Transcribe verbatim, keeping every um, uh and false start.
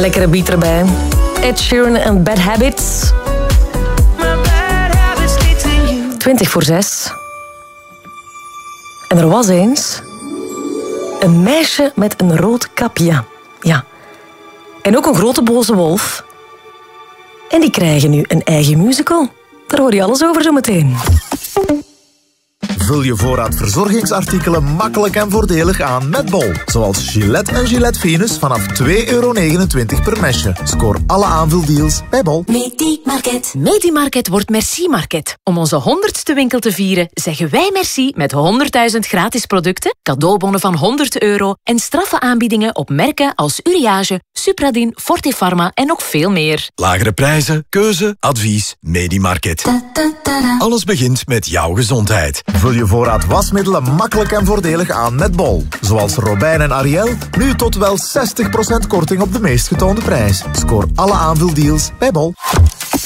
lekkere beat erbij. Ed Sheeran en Bad Habits. twintig voor zes. En er was eens een meisje met een rood kapje. Ja. En ook een grote boze wolf. En die krijgen nu een eigen musical. Daar hoor je alles over zo meteen. Vul je voorraad verzorgingsartikelen makkelijk en voordelig aan met Bol. Zoals Gillette en Gillette Venus vanaf twee euro negenentwintig per mesje. Scoor alle aanvuldeals bij Bol. Medimarket. Medimarket wordt Merci Market. Om onze honderdste winkel te vieren, zeggen wij merci met honderdduizend gratis producten, cadeaubonnen van honderd euro en straffe aanbiedingen op merken als Uriage, Supradin, Fortifarma en nog veel meer. Lagere prijzen, keuze, advies, Medimarket. Alles begint met jouw gezondheid. Vul je voorraad wasmiddelen makkelijk en voordelig aan met Bol. Zoals Robijn en Ariel, nu tot wel zestig procent korting op de meest getoonde prijs. Scoor alle aanvuldeals bij Bol.